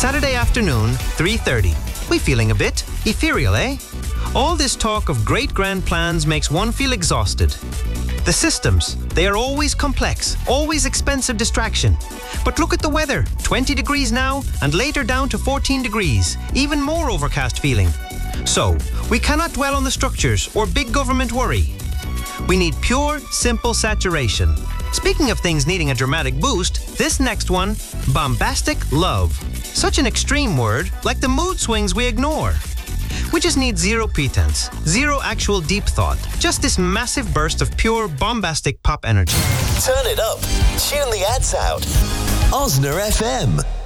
Saturday afternoon, 3:30. We feeling a bit ethereal, eh? All this talk of great grand plans makes one feel exhausted. The systems, they are always complex, always expensive distraction. But look at the weather, 20 degrees now and later down to 14 degrees, even more overcast feeling. So, we cannot dwell on the structures or big government worry. We need pure, simple saturation. Speaking of things needing a dramatic boost, this next one, bombastic love. Such an extreme word, like the mood swings we ignore. We just need zero pretense, zero actual deep thought, just this massive burst of pure, bombastic pop energy. Turn it up. Tune the ads out. Osner FM.